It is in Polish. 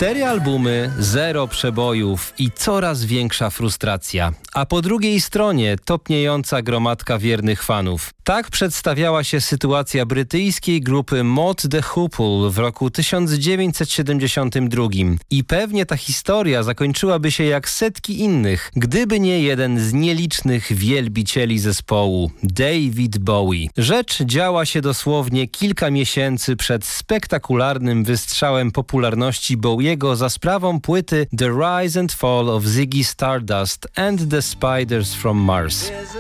4 albumy, 0 przebojów i coraz większa frustracja. A po drugiej stronie topniejąca gromadka wiernych fanów. Tak przedstawiała się sytuacja brytyjskiej grupy Mott the Hoople w roku 1972. I pewnie ta historia zakończyłaby się jak setki innych, gdyby nie jeden z nielicznych wielbicieli zespołu, David Bowie. Rzecz działa się dosłownie kilka miesięcy przed spektakularnym wystrzałem popularności Bowiego za sprawą płyty The Rise and Fall of Ziggy Stardust and the Spiders from Mars.